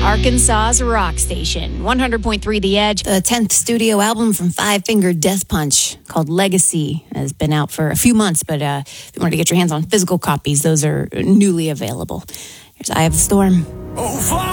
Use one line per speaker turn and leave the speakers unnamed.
Arkansas's rock station, 100.3 The Edge.
The 10th studio album from Five Finger Death Punch called Legacy has been out for a few months, but if you want to get your hands on physical copies, those are newly available. Here's Eye of the Storm.
Oh,